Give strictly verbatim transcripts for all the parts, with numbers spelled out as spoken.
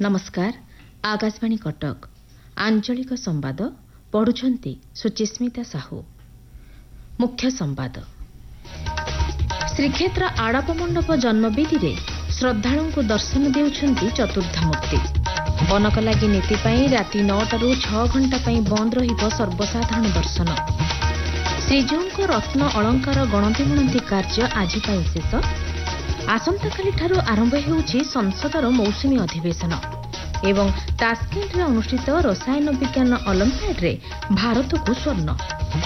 नमस्कार आकाशवाणी कटक आंचलिक संवाद पढ़ुछंती सुचिस्मिता साहू। मुख्य संवाद श्रीक्षेत्र आड़प मंडप जन्मवेदी रे श्रद्धालुओं को दर्शन देउछंती चतुर्थमूर्ति। बनक लागि नीति पई राति नौटारू छह घंटा पई बंद रहिब सर्वसाधारण दर्शन। श्रीजीउको रत्न अलंकार गणति गणति कार्य आज पई शेष। आसंताकाली ठारू आरंभ हेउछि संसदर मौसुमी अधिवेशन एवं तास्केंट रे अनुष्ठित रसायन विज्ञान ओलंपियाड रे भारत को स्वर्ण।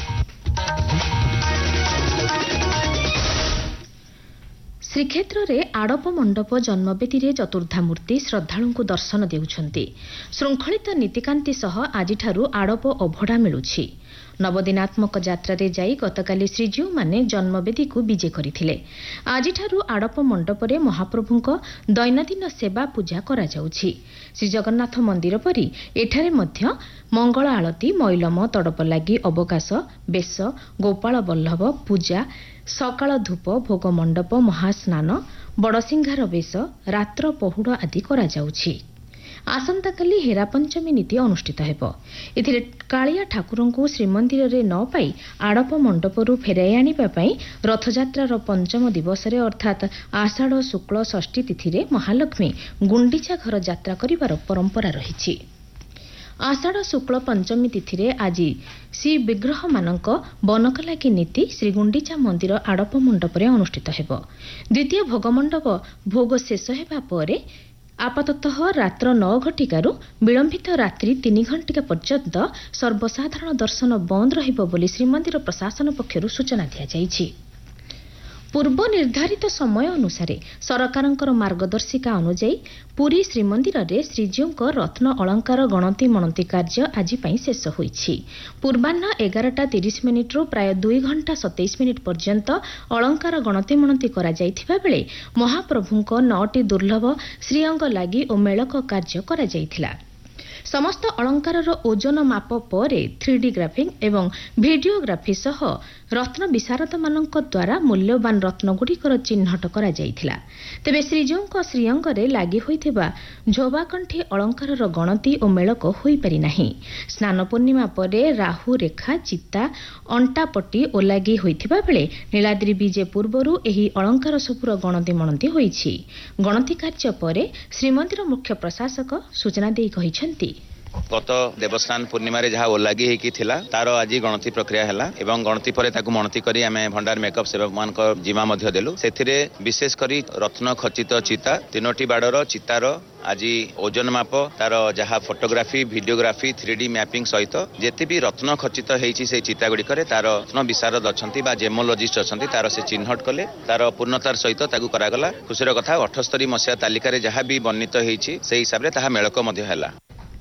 श्रीक्षेत्र रे आड़प मंडप जन्मवेदी रे चतुर्थामूर्ति श्रद्धालुओं को दर्शन देउछंती। श्रृंखलित नीतिकांति सह आजिठारू आड़प अभड़ा मिलुछि। नवदिनात्मक यात्रा रे जाई गतकाली श्रीजीउ माने जन्मवेदी को विजे करथिले। आजिठारू आड़प मंडप रे महाप्रभुंक दैनंदिन सेवा पूजा करा जाउछि। श्री जगन्नाथ मंदिर परी एठारे मध्य मंगल आळती मैलम तड़प लागि अवकाश बेश गोपाल वल्लभ पूजा सकाळ धूप भोग मंडप महास्नान बड़सिंघार बेश रात्र पहुड़ आदि करा जाउछि। आसंताकाली हेरा पंचमी नीति अनुष्ठित हेबो। एथिरे कालिया ठाकुरंकु को श्रीमंदिर रे न पाई आड़प मंडपरु फेराई आनिबा पई रथयात्रार पंचम दिवस रे अर्थात आषाढ़ शुक्ल षष्ठी तिथि रे महालक्ष्मी गुंडीचा घर यात्रा करिवार परंपरा रहिछि। आषाढ़ शुक्ल पंचमी तिथि रे आज श्री विग्रह मानक बनक लागि नीति श्री गुंडीचा मंदिर आड़प मंडप रे अनुष्ठित हेबो। द्वितीय भोग मंडप भोग शेष हेबा परे आपाततः रात्र नौ घटिकारु विलंबित रात्रि तीन घंटिका पर्यंत सर्वसाधारण दर्शन बंद रहिबो बोली श्रीमंदिर प्रशासन पक्षरु सूचना दिया जाइछि। पूर्व निर्धारित समय अनुसार सरकारंकर मार्गदर्शिका अनुଯାयी पुरी श्रीमंदिर रे श्रीजीउको रत्न अलंकार गणति मणति कार्य आज पई शेष होईछि। पूर्वाह्न एगारटा तीस मिनिट रु प्राय दुई घंटा सतैश मिनिट पर्यंत अलंकार गणति मणति करा जाइथिबा बेले महाप्रभुंको नौटी दुर्लभ श्रीअंग लागि ओ मेळक कार्य करा जाइथिला। समस्त अलंकारर ओजन माप परे थ्री डी ग्राफिंग एवं भिडियोग्राफी सह रत्न विशारद मानक द्वारा मूल्यवान रत्नगुड़िकर चिन्हट करा जाइथिला। तेबे श्रीजीउको श्रीअंगरे लागि होइथिबा झोबाकंठी अलंकारर गणति ओ मेळक होई पारि नाही। स्नान पूर्णिमा परे राहु रेखा चिता अंटापट्टी ओ लागि होइथिबा बेले नीलाद्रि विजे पूर्वरु एही अलंकार सबुर गणति मणति होईछि। गणति कार्य परे श्रीमंदिर मुख्य प्रशासक सूचना देई कहिसंती गत देवस्नान पूर्णिमा रे जहा ओलागी हेकी थिला तार आज गणति प्रक्रिया हैला एवं गणति परे ताकु मणति करी आमे भंडार मेकअप सेवक मान को जिमा मध्य देलु। सेथिरे विशेष करी रत्न खचित चिता तीनोटी बाडर चितार आज ओजन माप तार जहा photography videography three D mapping सहित जेते भी रत्न खचित हेछि से चिता गुडी करे तार रत्न विशारद अछंती बा जेमोलॉजिस्ट अछंती तार से चिन्हट कले तार पूर्णतार सहित ताकु करागला। खुशीर कथा अठहत्तर मसिया तालिका रे जहा भी वर्णित हेछि से हिसाब रे ताहा मेळक मध्य हैला।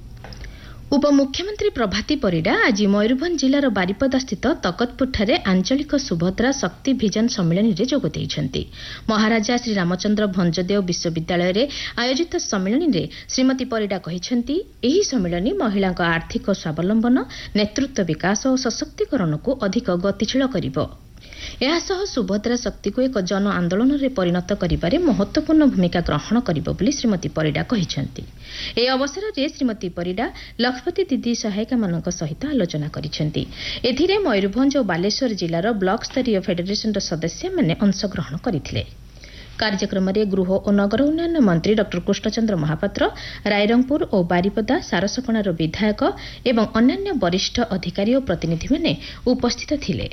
उपमुख्यमंत्री प्रभाती परिडा आज मयूरभंज जिलार बारिपदा स्थित तकतपुरଠାରେ आंचलिक सुभद्रा शक्ति भिजन सम्मेलन रे जोग देइछन्ती। महाराजा श्री रामचंद्र भंजदेव विश्वविद्यालय रे आयोजित सम्मेलन रे श्रीमती परिडा कहिछन्ती एही सम्मेलन महिलांक आर्थिक स्वावलंबन नेतृत्व विकास और सशक्तिकरण को अधिक गतिशील करिवो। एहासह सुभद्रा शक्ति को एक जन आंदोलन रे परिणत करिबारे महत्वपूर्ण भूमिका ग्रहण करिबो बोली श्रीमती परिडा कहिछन्ती। ए अवसर रे श्रीमती परिडा लखपति दीदी सहायिका मानक सहित आलोचना करिछन्ती। एथिरे मयूरभंज और बालेश्वर जिलार ब्लॉक स्तरीय फेडरेशन सदस्य माने अंशग्रहण करिथिले। कार्यक्रम रे गृह और नगर उन्नयन मंत्री डॉक्टर कृष्णचंद्र महापात्र रायरंगपुर और बारिपदा सारसकणार विधायक एवं अन्य वरिष्ठ अधिकारी और प्रतिनिधि माने उपस्थित थिले।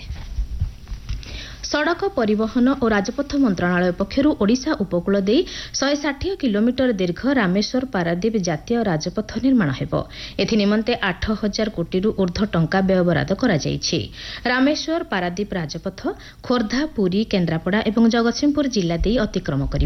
सड़क परिवहन और राजपथ मंत्रणालय पक्षरु ओडिशा उपकूल दे एक सौ साठ किलोमीटर दीर्घ रामेश्वर पारादीप जातीय राजपथ निर्माण हेबो। एथि निमंते आठ हजार कोटी रु ऊर्ध्व टंका व्ययबराद करा जायछि। रामेश्वर पारादीप राजपथ खोर्धा पुरी केन्द्रापड़ा एवं जगतसिंहपुर जिला दे अतिक्रम करिବ।